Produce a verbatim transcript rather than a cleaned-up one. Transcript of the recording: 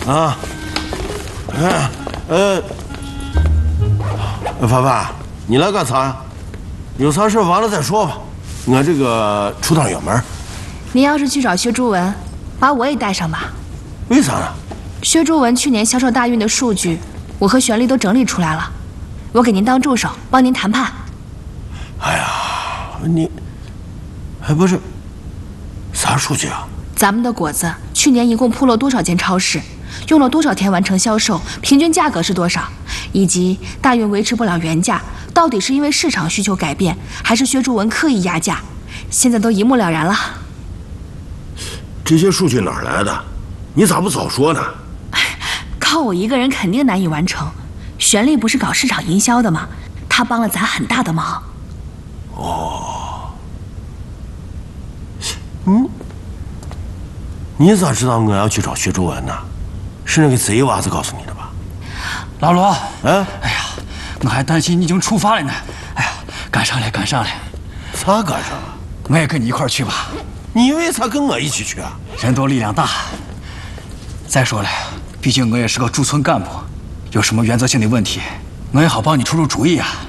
啊，哎，呃，凡凡，你来干啥呀？有啥事完了再说吧。我这个出趟远门。 您要是去找薛朱文，把我也带上吧。 为啥呢？ 薛朱文去年销售大运的数据，我和玄丽都整理出来了，我给您当助手，帮您谈判。 哎呀，你，哎，不是，啥数据啊？ 咱们的果子去年一共铺了多少间超市，用了多少天完成销售，平均价格是多少，以及大运维持不了原价，到底是因为市场需求改变，还是薛朱文刻意压价？现在都一目了然了。 这些数据哪儿来的？你咋不早说呢？ 靠我一个人肯定难以完成。玄丽不是搞市场营销的吗？她帮了咱很大的忙。 哦，嗯，你咋知道我要去找薛朱文呢？是那个贼娃子告诉你的吧？ 老罗， 啊， 哎呀，我还担心你已经出发了呢。哎呀，赶上了，赶上了。 咋赶上了？ 我也跟你一块儿去吧。 你为啥跟我一起去啊？ 人多力量大。再说了，毕竟我也是个驻村干部，有什么原则性的问题，我也好帮你出出主意啊。